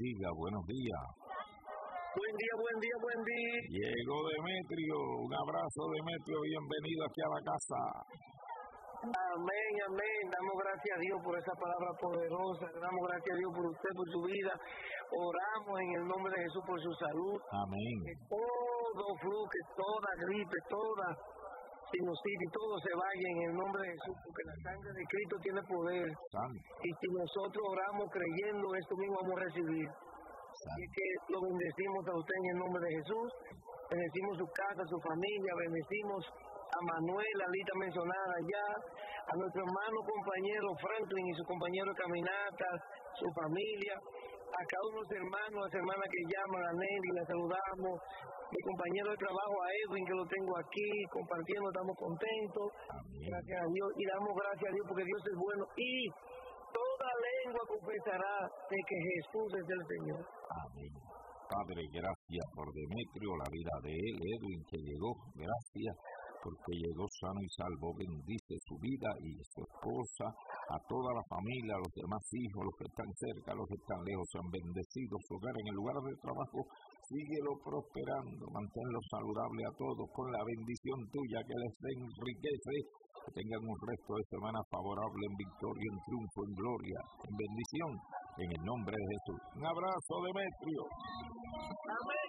bendiga, buenos días. Buen día, buen día, buen día. Llegó Demetrio, un abrazo Demetrio, bienvenido aquí a la casa. Amén, amén. Damos gracias a Dios por esa palabra poderosa. Damos gracias a Dios por usted, por su vida. Oramos en el nombre de Jesús por su salud. Amén. Que todo flu, que toda gripe, toda sinusitis, todo se vaya en el nombre de Jesús, porque la sangre de Cristo tiene poder. Santo. Y si nosotros oramos creyendo, esto mismo vamos a recibir. Así que lo bendecimos a usted en el nombre de Jesús. Bendecimos su casa, su familia, bendecimos a Manuel, Alita mencionada allá, a nuestro hermano compañero Franklin y su compañero de caminata, su familia, a cada uno de los hermanos, las hermanas que llaman, a Nelly, la saludamos, mi compañero de trabajo, a Edwin, que lo tengo aquí, compartiendo, estamos contentos. Amén. Gracias a Dios, y damos gracias a Dios porque Dios es bueno, y toda lengua confesará de que Jesús es el Señor. Amén. Padre, gracias por Demetrio, la vida de él, Edwin, que llegó, gracias porque llegó sano y salvo. Bendice su vida y su esposa, a toda la familia, a los demás hijos, los que están cerca, los que están lejos, sean bendecidos su hogar en el lugar de trabajo. Síguelo prosperando, manténlo saludable a todos con la bendición tuya que les enriquece. Que tengan un resto de semana favorable en victoria, en triunfo, en gloria, en bendición, en el nombre de Jesús. Un abrazo, Demetrio. Amén.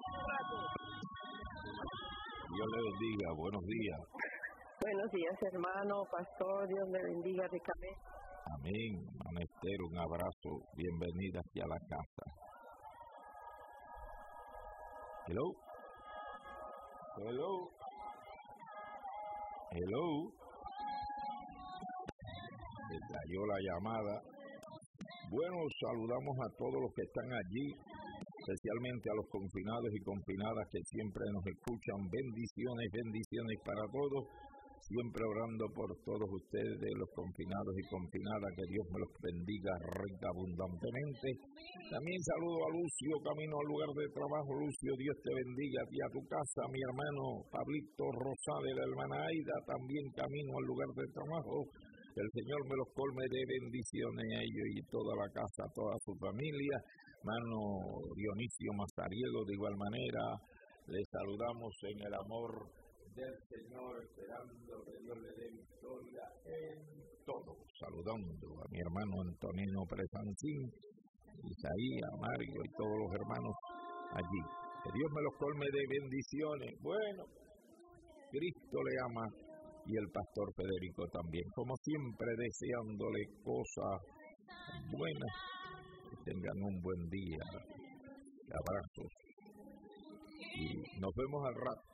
Dios le bendiga, buenos días. Buenos días, hermano, pastor, Dios le bendiga ricamente. Amén, Manester, un abrazo, bienvenida aquí a la casa. Hello. Hello. Hello. Se cayó la llamada. Bueno, saludamos a todos los que están allí, especialmente a los confinados y confinadas que siempre nos escuchan. Bendiciones, bendiciones para todos. Siempre orando por todos ustedes, los confinados y confinadas, que Dios me los bendiga rica abundantemente. También saludo a Lucio, camino al lugar de trabajo. Lucio, Dios te bendiga a ti, a tu casa. Mi hermano Pablito Rosales, la hermana Aida, también camino al lugar de trabajo. El Señor me los colme de bendiciones a ellos y toda la casa, toda su familia. Hermano Dionisio Mazariego, de igual manera, les saludamos en el amor del Señor, esperando que Dios le dé victoria en todo. Saludando a mi hermano Antonino Presancín, Isaías, Mario y todos los hermanos allí. Que Dios me los colme de bendiciones. Bueno, Cristo le ama y el pastor Federico también. Como siempre, deseándole cosas buenas. Que tengan un buen día. Abrazos. Y nos vemos al rato.